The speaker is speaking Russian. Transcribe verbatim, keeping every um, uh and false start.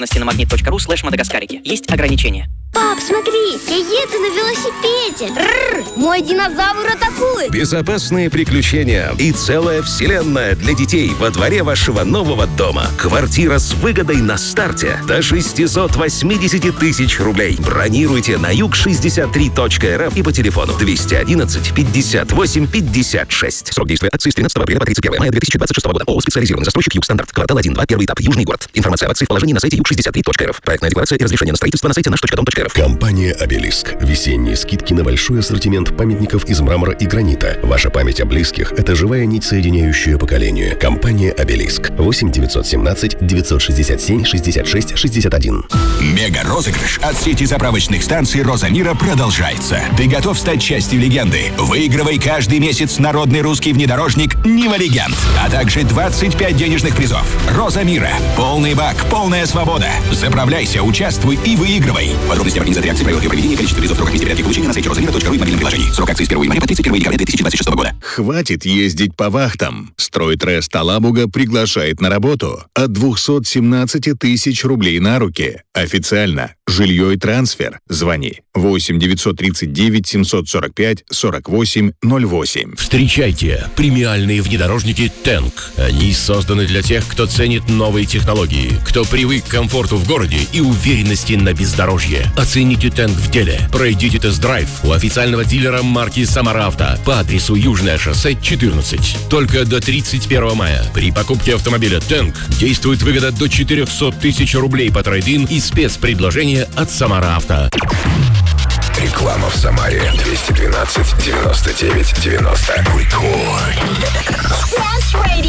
на магнит.ру слэш мадагаскарики. Есть ограничения. Пап, смотри, я еду на велосипеде. Рррр, мой динозавр атакует. Безопасные приключения и целая вселенная для детей во дворе вашего нового дома. Квартира с выгодой на старте до шестьсот восемьдесят тысяч рублей. Бронируйте на юг шестьдесят три точка эр эф и по телефону двести одиннадцать пятьдесят восемь пятьдесят шесть. Срок действия акции с тринадцатого апреля по тридцать первое мая две тысячи двадцать шестого года. ООО «Специализированный застройщик Юг Стандарт». Квартал один, два, первый этап. Южный город. Информация об акции в положении на сайте юг шестьдесят три точка эр эф. Проектная декларация и разрешение на строительство на сайте наш точка дом точка эр эф. Компания «Обелиск». Весенние скидки на большой ассортимент памятников из мрамора и гранита. Ваша память о близких – это живая нить, соединяющая поколения. Компания «Обелиск». восемь девятьсот семнадцать девятьсот шестьдесят семь шестьдесят шесть шестьдесят один. Мега-розыгрыш от сети заправочных станций «Роза Мира» продолжается. Ты готов стать частью легенды? Выигрывай каждый месяц народный русский внедорожник «Нива Легенд», а также двадцать пять денежных призов. «Роза Мира». Полный бак, полная свобода. Заправляйся, участвуй и выигрывай. Подробности организации акции, правила ее проведения, количество призов, срок активности порядке получения на сайте розамира точка ру и в мобильном приложении. Срок акции с первого января по тридцать первое декабря две тысячи двадцать шестого года. Хватит ездить по вахтам. Стройтрест Алабуга приглашает на работу. От двухсот семнадцати тысяч рублей на руки. Официально. Жилье и трансфер. Звони восемь девятьсот тридцать девять семьсот сорок пять сорок восемь ноль восемь. Встречайте премиальные внедорожники «Тэнк». Они созданы для тех, кто ценит новые технологии, кто привык к комфорту в городе и уверенности на бездорожье. Оцените «Тэнк» в деле. Пройдите тест-драйв у официального дилера марки «Самара Авто» по адресу Южное шоссе четырнадцать. Только до тридцать первого мая. При покупке автомобиля «Тэнк» действует выгода до четырехсот тысяч рублей по трейд-ин и спецпредложение от «Самара Авто». Реклама в Самаре. двести двенадцать девяносто девять девяносто. Рекорд.